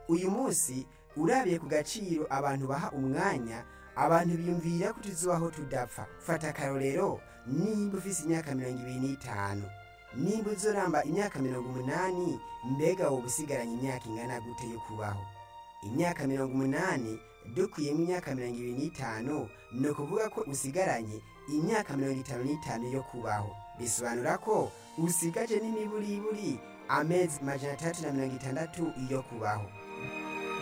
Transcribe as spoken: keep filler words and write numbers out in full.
uyu munsi urabiye ku gaciro abantu baha umwanya, abantu biyumvira ko tuzobaho tudapfa. Fata akarorero, nimba ufise imyaka mirongo ibiri n'itanu, nimba uzoramba imyaka mirongo umunani, mbega woba usigaranye imyaka ingana gute yo kubaho? Imyaka mirongo umunani dukuyemo imyaka mirongo ibiri n'itanu, ni ukuvuga ko usigaranye imyaka mirongo itanu n'itanu yo kubaho. Bisobanura ko usigaje n'imiburiburi amezi majana atandatu na mirongo itandatu yo kubaho.